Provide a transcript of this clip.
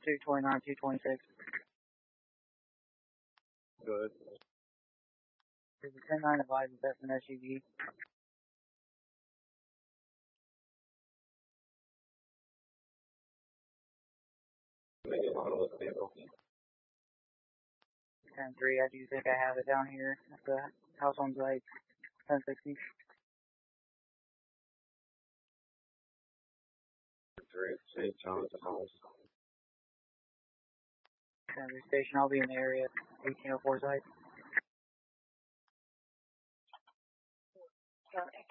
229, 226. Good. There's a 10-9 advises that's an SUV. Autoless vehicle. 10-3, I do think I have it down here at the house on site. 1060. 3, St. John's House. 10-3 station, I'll be in the area at 1804 site. Okay.